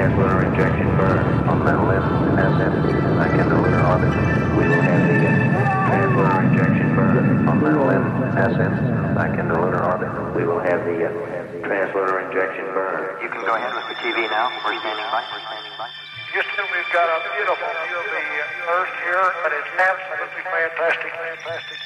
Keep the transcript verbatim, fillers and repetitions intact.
translunar injection burn on metal lift as empty back into lunar orbit. We will have the uh, translunar injection burn on metal lift as empty back into lunar orbit. We will have the uh, translunar injection burn. You can go ahead with the T V now. We're standing by. We're standing by. Houston, we've got a beautiful view of the Earth here, but it's absolutely fantastic. Fantastic.